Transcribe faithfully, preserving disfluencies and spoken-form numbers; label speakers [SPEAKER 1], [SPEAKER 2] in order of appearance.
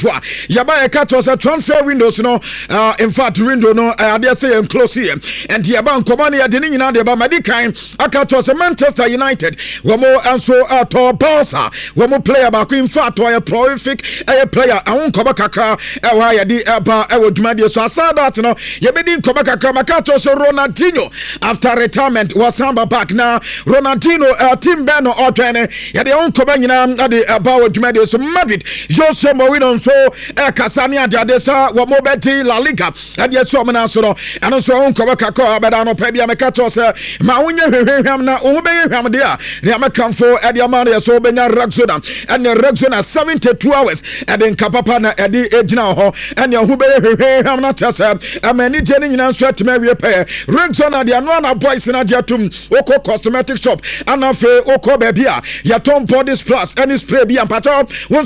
[SPEAKER 1] Yaba ekato se transfer windows no uh, in fact window no uh, they say en close here and yaba nkomane ya de nyina de ba medikan akato se Manchester United womo anso ato Barca womo player ba ko in fact o prolific a player awon koba kakra e wa ya di eba e woduma de so aside that no yebedi koba kakra makato se Ronaldinho after retirement was samba back na Ronaldinho uh, team beno otwene ya de on koba nyina ade eba woduma de so Madrid Jose Mourinho so e kasani ade ade sa wo mo beti La Liga ade so mo na so no eno so on koba kakra abeda no pa bia mekato se ma wonye hwehwehwam na wo be hwehwam de a ne amakamfo ade amana so benya Rexona and Rexona seventy-two hours ade nkapapa na ade ejina ho ene ho be hwehwehwam na tese amani je ni nyina so atema wie pe Rexona de ano na boys na je atum oko cosmetic shop anafe oko ba bia ya tom body plus any spray bia mpacho